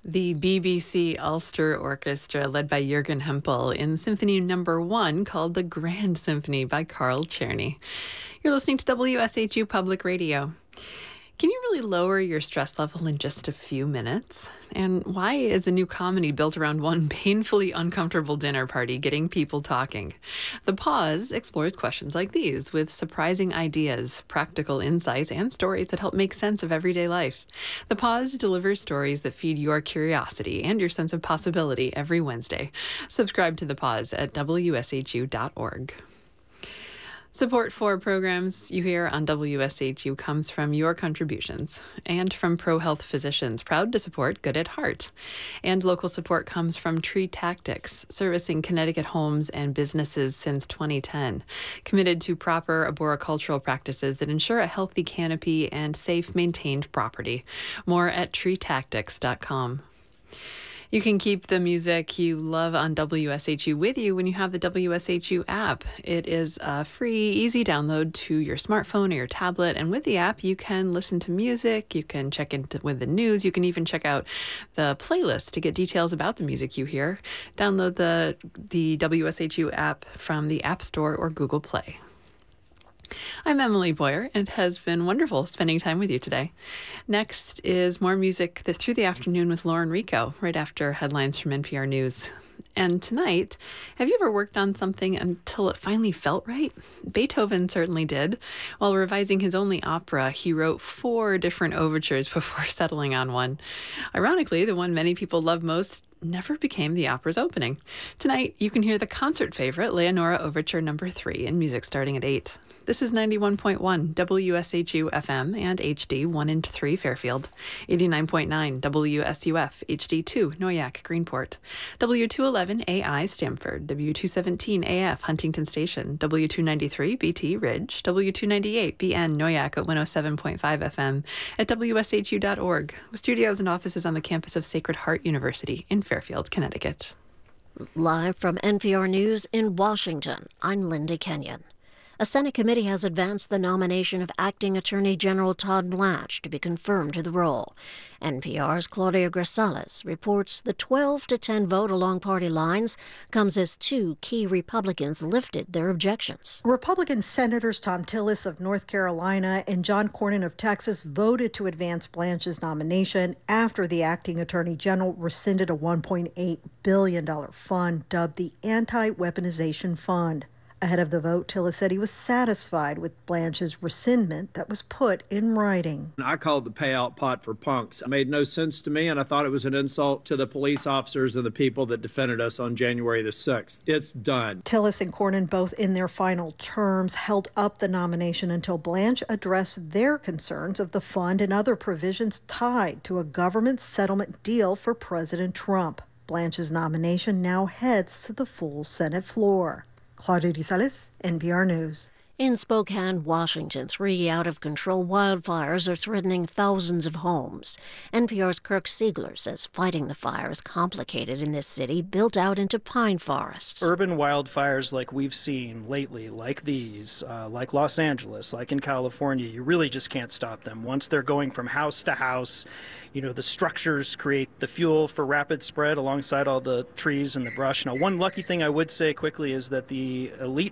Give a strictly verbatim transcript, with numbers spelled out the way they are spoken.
The B B C Ulster Orchestra, led by Jürgen Hempel, in Symphony Number One, called the Grand Symphony by Carl Czerny. You're listening to W S H U Public Radio. Can you really lower your stress level in just a few minutes? And why is a new comedy built around one painfully uncomfortable dinner party getting people talking? The Pause explores questions like these with surprising ideas, practical insights, and stories that help make sense of everyday life. The Pause delivers stories that feed your curiosity and your sense of possibility every Wednesday. Subscribe to The Pause at W S H U dot org. Support for programs you hear on W S H U comes from your contributions and from ProHealth Physicians, proud to support Good at Heart. And local support comes from Tree Tactics, servicing Connecticut homes and businesses since twenty ten, committed to proper arboricultural practices that ensure a healthy canopy and safe maintained property. More at tree tactics dot com. You can keep the music you love on W S H U with you when you have the W S H U app. It is a free, easy download to your smartphone or your tablet. And with the app, you can listen to music, you can check in with the news, you can even check out the playlist to get details about the music you hear. Download the, the W S H U app from the App Store or Google Play. I'm Emily Boyer, and it has been wonderful spending time with you today. Next is more music through the afternoon with Lauren Rico, right after headlines from N P R News. And tonight, have you ever worked on something until it finally felt right? Beethoven certainly did. While revising his only opera, he wrote four different overtures before settling on one. Ironically, the one many people love most never became the opera's opening. Tonight, you can hear the concert favorite, Leonora Overture Number Three, in music starting at eight. This is ninety-one point one W S H U F M and H D one and three Fairfield, eighty-nine point nine W S U F H D two Noyak Greenport, W two eleven A I Stamford, W two seventeen A F Huntington Station, W two ninety-three B T Ridge, W two ninety-eight B N Noyak at one oh seven point five F M, at W S H U dot org, with studios and offices on the campus of Sacred Heart University in Fairfield, Connecticut. Live from N P R News in Washington, I'm Linda Kenyon. A Senate committee has advanced the nomination of Acting Attorney General Todd Blanche to be confirmed to the role. N P R's Claudia Grisales reports the twelve to ten vote along party lines comes as two key Republicans lifted their objections. Republican Senators Thom Tillis of North Carolina and John Cornyn of Texas voted to advance Blanche's nomination after the acting attorney general rescinded a one point eight billion dollars fund dubbed the Anti-Weaponization Fund. Ahead of the vote, Tillis said he was satisfied with Blanche's rescindment that was put in writing. I called the payout pot for punks. It made no sense to me, and I thought it was an insult to the police officers and the people that defended us on January the sixth. It's done. Tillis and Cornyn, both in their final terms, held up the nomination until Blanche addressed their concerns of the fund and other provisions tied to a government settlement deal for President Trump. Blanche's nomination now heads to the full Senate floor. Claudia Grisales, N P R News. In Spokane, Washington, three out-of-control wildfires are threatening thousands of homes. N P R's Kirk Siegler says fighting the fire is complicated in this city built out into pine forests. Urban wildfires like we've seen lately, like these, uh, like Los Angeles, like in California, you really just can't stop them. Once they're going from house to house, you know, the structures create the fuel for rapid spread alongside all the trees and the brush. Now, one lucky thing I would say quickly is that the elite